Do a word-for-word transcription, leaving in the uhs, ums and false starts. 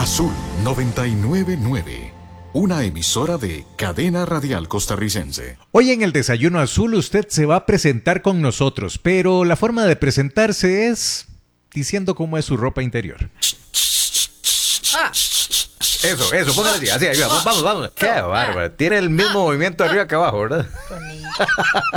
Azul noventa y nueve punto nueve, una emisora de Cadena Radial Costarricense. Hoy en el Desayuno Azul usted se va a presentar con nosotros, pero la forma de presentarse es diciendo cómo es su ropa interior. Ah. Eso, eso, póngale así, así, vamos, vamos, vamos. Qué bárbaro. Tiene el mismo movimiento arriba que abajo, ¿verdad?